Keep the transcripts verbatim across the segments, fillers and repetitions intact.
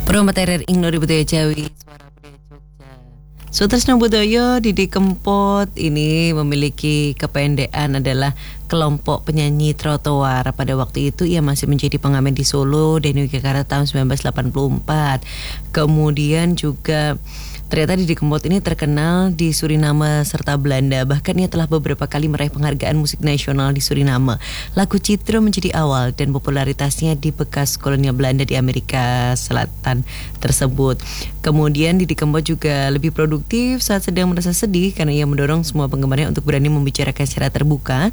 Promoterer ing Nuri Budaya Jawi, Suara Budaya Jogja. Sutresna Budaya Didi Kempot ini memiliki kependekan adalah kelompok penyanyi trotoar. Pada waktu itu ia masih menjadi pengamen di Solo dan Yogyakarta tahun sembilan belas delapan puluh empat. Kemudian juga ternyata Didi Kempot ini terkenal di Suriname serta Belanda. Bahkan ia telah beberapa kali meraih penghargaan musik nasional di Suriname. Lagu Citro menjadi awal dan popularitasnya di bekas kolonial Belanda di Amerika Selatan tersebut. Kemudian Didi Kempot juga lebih produktif saat sedang merasa sedih karena ia mendorong semua penggemarnya untuk berani membicarakan secara terbuka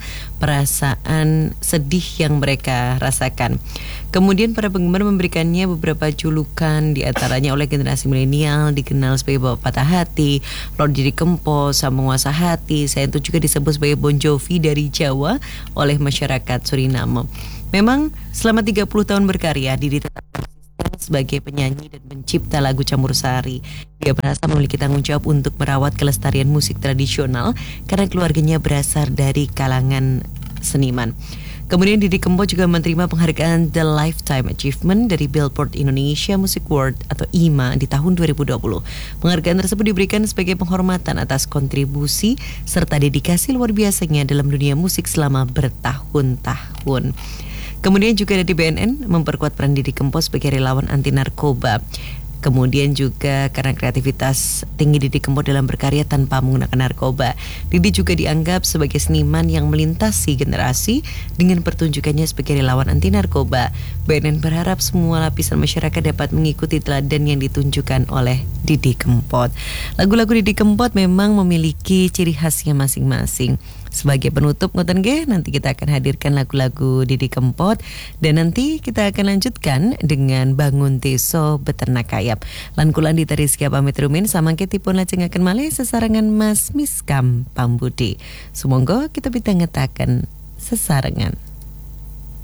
perasaan sedih yang mereka rasakan. Kemudian para penggemar memberikannya beberapa julukan, di antaranya oleh generasi milenial dikenal sebagai Bapak Patah Hati, Lord Didi Kempot, Sang Penguasa Hati. Saya itu juga disebut sebagai Bon Jovi dari Jawa oleh masyarakat Suriname. Memang selama tiga puluh tahun berkarya, Didi tetap konsisten sebagai penyanyi dan pencipta lagu campursari. Dia merasa memiliki tanggung jawab untuk merawat kelestarian musik tradisional karena keluarganya berasal dari kalangan seniman. Kemudian Didi Kempot juga menerima penghargaan The Lifetime Achievement dari Billboard Indonesia Music Award atau I M A di tahun dua ribu dua puluh. Penghargaan tersebut diberikan sebagai penghormatan atas kontribusi serta dedikasi luar biasanya dalam dunia musik selama bertahun-tahun. Kemudian juga dari B N N memperkuat peran Didi Kempot sebagai relawan anti narkoba. Kemudian juga karena kreativitas tinggi Didi Kempot dalam berkarya tanpa menggunakan narkoba. Didi juga dianggap sebagai seniman yang melintasi generasi dengan pertunjukannya sebagai relawan anti narkoba. B N N berharap semua lapisan masyarakat dapat mengikuti teladan yang ditunjukkan oleh Didi Kempot. Lagu-lagu Didi Kempot memang memiliki ciri khasnya masing-masing. Sebagai penutup ngoten nggih, nanti kita akan hadirkan lagu-lagu Didi Kempot dan nanti kita akan lanjutkan dengan Bangun Deso Beternak Ayam. Lan kula Dita Rizkia pamit rumin samangketipun lajengaken malih sesarengan Mas Miskam Pambudi. Sumangga kita pitangetaken sesarengan.